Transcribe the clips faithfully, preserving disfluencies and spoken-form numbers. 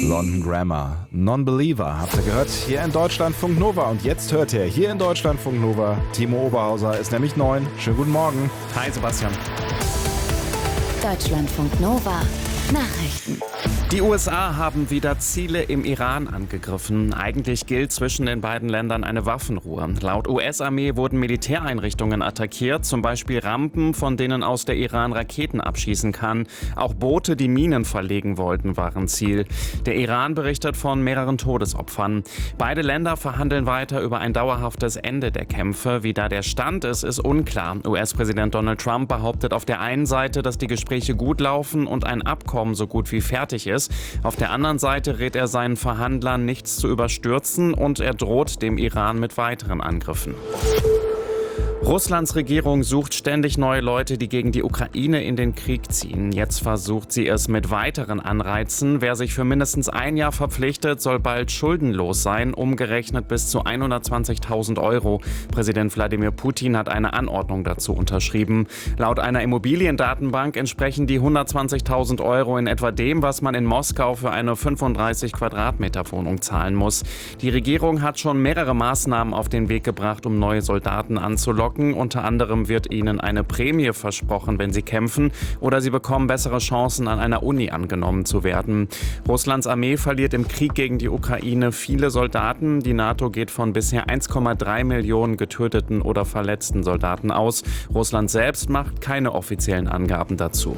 London Grammar, Non-Believer, habt ihr gehört? Hier in Deutschlandfunk Nova. Und jetzt hört ihr hier in Deutschlandfunk Nova, Timo Oberhauser ist nämlich neun. Schönen guten Morgen. Hi Sebastian. Deutschlandfunk Nova. Nachrichten. Die U S A haben wieder Ziele im Iran angegriffen. Eigentlich gilt zwischen den beiden Ländern eine Waffenruhe. Laut U S-Armee wurden Militäreinrichtungen attackiert, zum Beispiel Rampen, von denen aus der Iran Raketen abschießen kann. Auch Boote, die Minen verlegen wollten, waren Ziel. Der Iran berichtet von mehreren Todesopfern. Beide Länder verhandeln weiter über ein dauerhaftes Ende der Kämpfe. Wie da der Stand ist, ist unklar. U S-Präsident Donald Trump behauptet auf der einen Seite, dass die Gespräche gut laufen und ein Abkommen so gut wie fertig ist. Auf der anderen Seite rät er seinen Verhandlern, nichts zu überstürzen, und er droht dem Iran mit weiteren Angriffen. Russlands Regierung sucht ständig neue Leute, die gegen die Ukraine in den Krieg ziehen. Jetzt versucht sie es mit weiteren Anreizen. Wer sich für mindestens ein Jahr verpflichtet, soll bald schuldenlos sein, umgerechnet bis zu hundertzwanzigtausend Euro. Präsident Wladimir Putin hat eine Anordnung dazu unterschrieben. Laut einer Immobiliendatenbank entsprechen die hundertzwanzigtausend Euro in etwa dem, was man in Moskau für eine fünfunddreißig Quadratmeter Wohnung zahlen muss. Die Regierung hat schon mehrere Maßnahmen auf den Weg gebracht, um neue Soldaten anzulocken. Unter anderem wird ihnen eine Prämie versprochen, wenn sie kämpfen, oder sie bekommen bessere Chancen, an einer Uni angenommen zu werden. Russlands Armee verliert im Krieg gegen die Ukraine viele Soldaten. Die NATO geht von bisher eins Komma drei Millionen getöteten oder verletzten Soldaten aus. Russland selbst macht keine offiziellen Angaben dazu.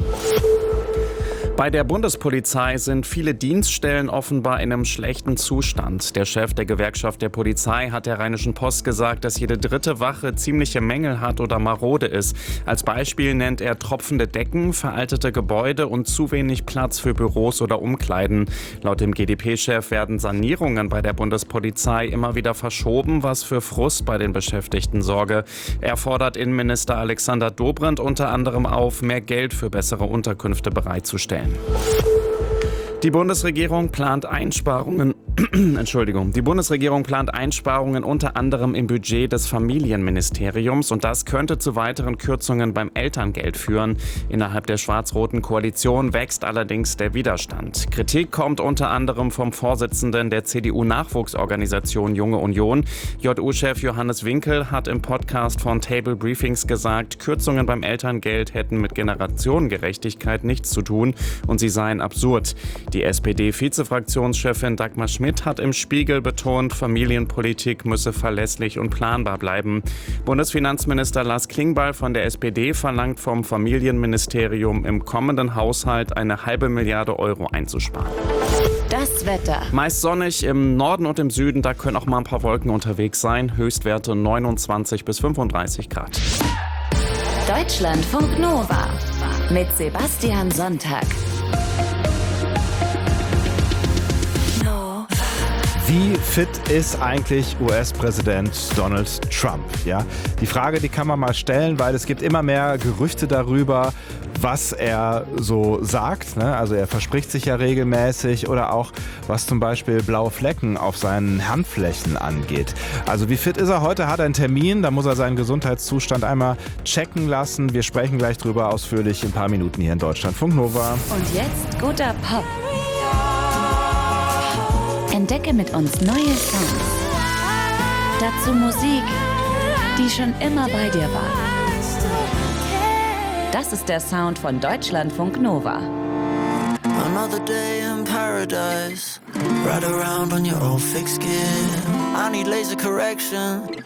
Bei der Bundespolizei sind viele Dienststellen offenbar in einem schlechten Zustand. Der Chef der Gewerkschaft der Polizei hat der Rheinischen Post gesagt, dass jede dritte Wache ziemliche Mängel hat oder marode ist. Als Beispiel nennt er tropfende Decken, veraltete Gebäude und zu wenig Platz für Büros oder Umkleiden. Laut dem G D P-Chef werden Sanierungen bei der Bundespolizei immer wieder verschoben, was für Frust bei den Beschäftigten sorge. Er fordert Innenminister Alexander Dobrindt unter anderem auf, mehr Geld für bessere Unterkünfte bereitzustellen. Die Bundesregierung plant Einsparungen. Entschuldigung. Die Bundesregierung plant Einsparungen unter anderem im Budget des Familienministeriums, und das könnte zu weiteren Kürzungen beim Elterngeld führen. Innerhalb der schwarz-roten Koalition wächst allerdings der Widerstand. Kritik kommt unter anderem vom Vorsitzenden der C D U-Nachwuchsorganisation Junge Union. J U-Chef Johannes Winkel hat im Podcast von Table Briefings gesagt, Kürzungen beim Elterngeld hätten mit Generationengerechtigkeit nichts zu tun und sie seien absurd. Die S P D-Vizefraktionschefin Dagmar Schmidt hat im Spiegel betont, Familienpolitik müsse verlässlich und planbar bleiben. Bundesfinanzminister Lars Klingbeil von der S P D verlangt vom Familienministerium im kommenden Haushalt eine halbe Milliarde Euro einzusparen. Das Wetter. Meist sonnig, im Norden und im Süden, da können auch mal ein paar Wolken unterwegs sein. Höchstwerte neunundzwanzig bis fünfunddreißig Grad. Deutschlandfunk Nova mit Sebastian Sonntag. Wie fit ist eigentlich U S-Präsident Donald Trump? Ja, die Frage, die kann man mal stellen, weil es gibt immer mehr Gerüchte darüber, was er so sagt. Ne? Also er verspricht sich ja regelmäßig, oder auch was zum Beispiel blaue Flecken auf seinen Handflächen angeht. Also wie fit ist er? Heute hat er einen Termin, da muss er seinen Gesundheitszustand einmal checken lassen. Wir sprechen gleich drüber ausführlich in ein paar Minuten hier in Deutschlandfunk Nova. Und jetzt guter Pop. Entdecke mit uns neue Songs. Dazu Musik, die schon immer bei dir war. Das ist der Sound von Deutschlandfunk Nova. Another day in paradise. Ride around on your old thick skin. I need laser correction.